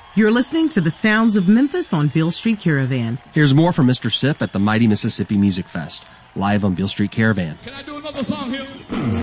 You're listening to the sounds of Memphis on Beale Street Caravan. Here's more from Mr. Sip at the Mighty Mississippi Music Fest, live on Beale Street Caravan. Can I do another song here?